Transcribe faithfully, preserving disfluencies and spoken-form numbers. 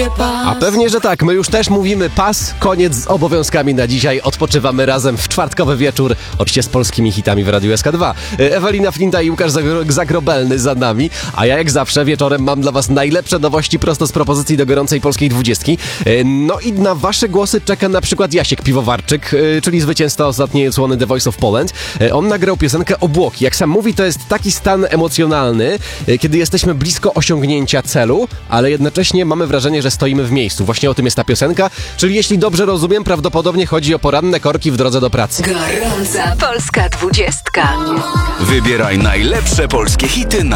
mówię pas. A pewnie, że tak. My już też mówimy pas, koniec z obowiązkami na dzisiaj. Odpoczywamy razem w czwartkowy wieczór, oczywiście z polskimi hitami w Radiu S K dwa. Ewelina Flinta i Łukasz Zagro- Zagrobelny za nami, a ja jak zawsze wieczorem mam dla was najlepsze nowości prosto z propozycji do gorącej polskiej dwudziestki. No i na wasze głosy czeka na przykład Jasiek Piwowarczyk, czyli zwycięzca ostatniej odsłony The Voice of Poland. On nagrał piosenkę Obłoki. Jak sam mówi, to jest taki stan emocjonalny, kiedy jesteśmy blisko osiągnięcia celu, ale jednocześnie mamy wrażenie, że stoimy w miejscu. Właśnie o tym jest ta piosenka, czyli jeśli dobrze rozumiem, prawdopodobnie chodzi o poranne korki w drodze do pracy. Gorąca polska dwudziestka. Wybieraj najlepsze polskie hity na